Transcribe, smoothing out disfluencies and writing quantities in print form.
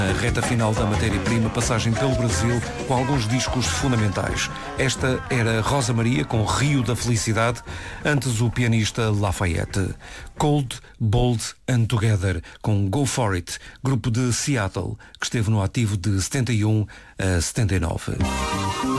A reta final da matéria-prima, passagem pelo Brasil com alguns discos fundamentais. Esta era Rosa Maria com Rio da Felicidade, antes o pianista Lafayette. Cold, Bold and Together com Go For It, grupo de Seattle, que esteve no ativo de 71 a 79.